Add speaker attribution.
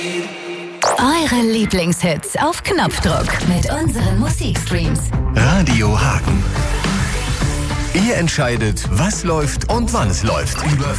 Speaker 1: Eure Lieblingshits auf Knopfdruck mit unseren Musikstreams.
Speaker 2: Radio Hagen. Ihr entscheidet, was läuft und wann es läuft. Über